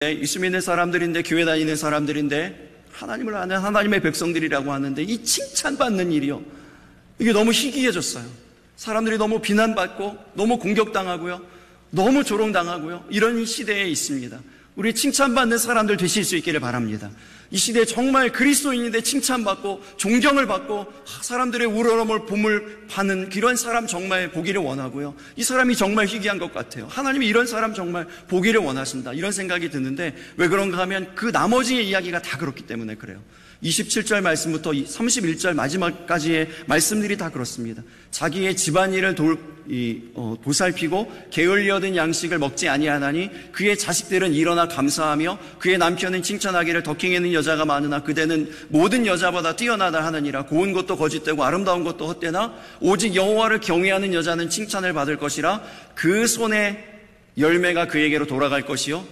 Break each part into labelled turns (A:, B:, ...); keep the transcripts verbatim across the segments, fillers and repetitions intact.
A: 예수 믿는 사람들인데, 교회 다니는 사람들인데, 하나님을 아는 하나님의 백성들이라고 하는데 이 칭찬받는 일이요, 이게 너무 희귀해졌어요. 사람들이 너무 비난받고 너무 공격당하고요, 너무 조롱당하고요, 이런 시대에 있습니다. 우리 칭찬받는 사람들 되실 수 있기를 바랍니다. 이 시대에 정말 그리스도인인데 칭찬받고 존경을 받고 사람들의 우러러물 봄을 파는 그런 사람 정말 보기를 원하고요, 이 사람이 정말 희귀한 것 같아요. 하나님이 이런 사람 정말 보기를 원하신다, 이런 생각이 드는데, 왜 그런가 하면 그 나머지의 이야기가 다 그렇기 때문에 그래요. 이십칠 절 말씀부터 삼십일 절 마지막까지의 말씀들이 다 그렇습니다. 자기의 집안일을 돌, 이, 어, 보살피고 게을리 얻은 양식을 먹지 아니하나니 그의 자식들은 일어나 감사하며 그의 남편은 칭찬하기를 더킹에 있는 여자가 많으나 그대는 모든 여자보다 뛰어나다 하느니라. 고운 것도 거짓되고 아름다운 것도 헛되나 오직 여호와를 경외하는 여자는 칭찬을 받을 것이라. 그 손의 열매가 그에게로 돌아갈 것이요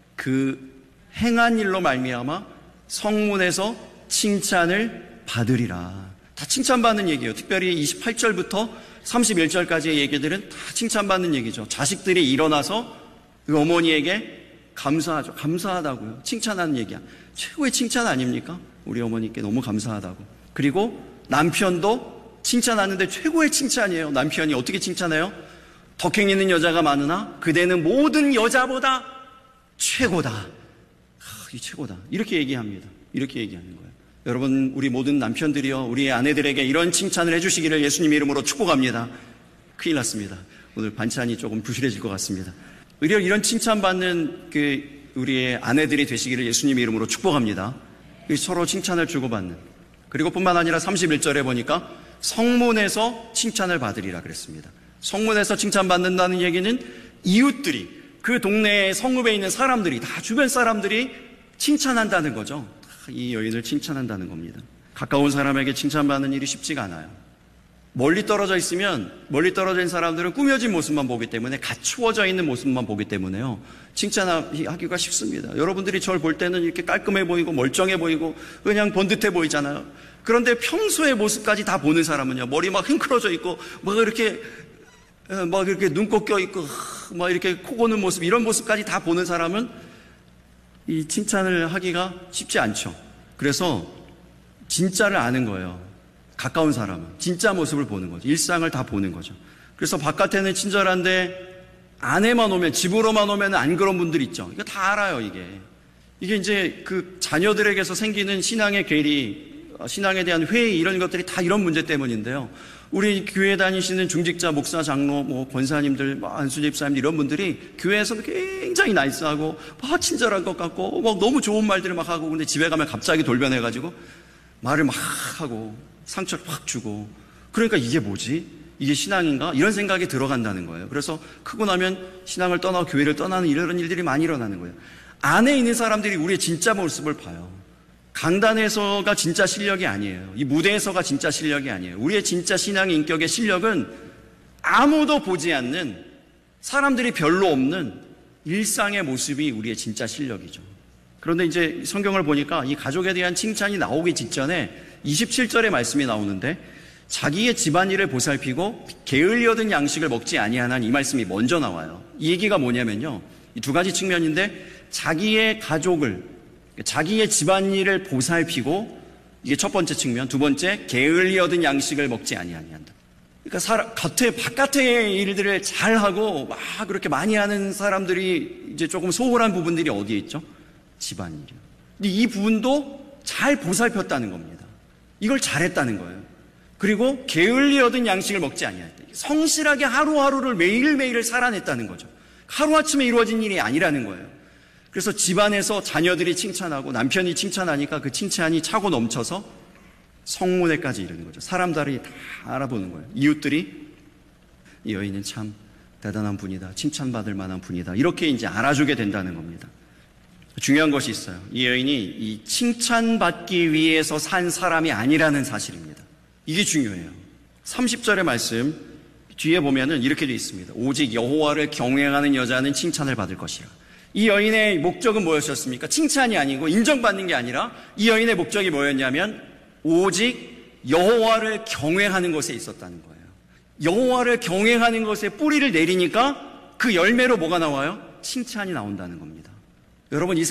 A: 그 행한 일로 말미암아 성문에서 칭찬을 받으리라. 다 칭찬받는 얘기예요. 특별히 이십팔 절부터 삼십일 절까지의 얘기들은 다 칭찬받는 얘기죠. 자식들이 일어나서 그 어머니에게 감사하죠. 감사하다고요. 칭찬하는 얘기야. 최고의 칭찬 아닙니까? 우리 어머니께 너무 감사하다고. 그리고 남편도 칭찬하는데 최고의 칭찬이에요. 남편이 어떻게 칭찬해요? 덕행 있는 여자가 많으나 그대는 모든 여자보다 최고다. 아, 이 최고다. 이렇게 얘기합니다. 이렇게 얘기하는 거예요. 여러분, 우리 모든 남편들이요, 우리 아내들에게 이런 칭찬을 해주시기를 예수님 이름으로 축복합니다. 큰일 났습니다. 오늘 반찬이 조금 부실해질 것 같습니다. 오히려 이런 칭찬받는 그 우리의 아내들이 되시기를 예수님 이름으로 축복합니다. 서로 칭찬을 주고받는. 그리고 뿐만 아니라 삼십일 절에 보니까 성문에서 칭찬을 받으리라 그랬습니다. 성문에서 칭찬받는다는 얘기는 이웃들이, 그 동네의 성읍에 있는 사람들이, 다 주변 사람들이 칭찬한다는 거죠. 이 여인을 칭찬한다는 겁니다. 가까운 사람에게 칭찬받는 일이 쉽지가 않아요. 멀리 떨어져 있으면, 멀리 떨어져 있는 사람들은 꾸며진 모습만 보기 때문에, 갖추어져 있는 모습만 보기 때문에요, 칭찬하기가 쉽습니다. 여러분들이 저를 볼 때는 이렇게 깔끔해 보이고 멀쩡해 보이고 그냥 번듯해 보이잖아요. 그런데 평소의 모습까지 다 보는 사람은요, 머리 막 흥크러져 있고 막 이렇게 막 이렇게 눈곱 껴 있고 막 이렇게 코 고는 모습, 이런 모습까지 다 보는 사람은 이 칭찬을 하기가 쉽지 않죠. 그래서 진짜를 아는 거예요. 가까운 사람은 진짜 모습을 보는 거죠. 일상을 다 보는 거죠. 그래서 바깥에는 친절한데 안에만 오면, 집으로만 오면 안 그런 분들 있죠. 이거 다 알아요. 이게 이게 이제 그 자녀들에게서 생기는 신앙의 괴리, 신앙에 대한 회의, 이런 것들이 다 이런 문제 때문인데요. 우리 교회 다니시는 중직자, 목사, 장로, 뭐 권사님들, 뭐 안수 집사님, 이런 분들이 교회에서는 굉장히 나이스하고 막 친절한 것 같고 막 너무 좋은 말들을 막 하고, 근데 집에 가면 갑자기 돌변해가지고 말을 막 하고 상처를 확 주고, 그러니까 이게 뭐지? 이게 신앙인가? 이런 생각이 들어간다는 거예요. 그래서 크고 나면 신앙을 떠나고 교회를 떠나는 이런 일들이 많이 일어나는 거예요. 안에 있는 사람들이 우리의 진짜 모습을 봐요. 강단에서가 진짜 실력이 아니에요. 이 무대에서가 진짜 실력이 아니에요. 우리의 진짜 신앙의 인격의 실력은 아무도 보지 않는, 사람들이 별로 없는 일상의 모습이 우리의 진짜 실력이죠. 그런데 이제 성경을 보니까 이 가족에 대한 칭찬이 나오기 직전에 이십칠 절의 말씀이 나오는데, 자기의 집안일을 보살피고 게을리 얻은 양식을 먹지 아니하나니, 이 말씀이 먼저 나와요. 이 얘기가 뭐냐면요, 이 두 가지 측면인데, 자기의 가족을, 자기의 집안일을 보살피고, 이게 첫 번째 측면. 두 번째, 게을리 얻은 양식을 먹지 아니한다. 그러니까 사람, 겉에, 바깥의 일들을 잘하고 막 그렇게 많이 하는 사람들이 이제 조금 소홀한 부분들이 어디에 있죠? 집안일이요. 근데 이 부분도 잘 보살폈다는 겁니다. 이걸 잘했다는 거예요. 그리고 게을리 얻은 양식을 먹지 아니한다. 성실하게 하루하루를 매일매일을 살아냈다는 거죠. 하루아침에 이루어진 일이 아니라는 거예요. 그래서 집안에서 자녀들이 칭찬하고 남편이 칭찬하니까 그 칭찬이 차고 넘쳐서 성문에까지 이르는 거죠. 사람들이 다 알아보는 거예요. 이웃들이 이 여인은 참 대단한 분이다, 칭찬받을 만한 분이다, 이렇게 이제 알아주게 된다는 겁니다. 중요한 것이 있어요. 이 여인이 이 칭찬받기 위해서 산 사람이 아니라는 사실입니다. 이게 중요해요. 삼십 절의 말씀 뒤에 보면은 이렇게 되어 있습니다. 오직 여호와를 경외하는 여자는 칭찬을 받을 것이라. 이 여인의 목적은 뭐였습니까? 칭찬이 아니고 인정받는 게 아니라, 이 여인의 목적이 뭐였냐면 오직 여호와를 경외하는 것에 있었다는 거예요. 여호와를 경외하는 것에 뿌리를 내리니까 그 열매로 뭐가 나와요? 칭찬이 나온다는 겁니다. 여러분, 이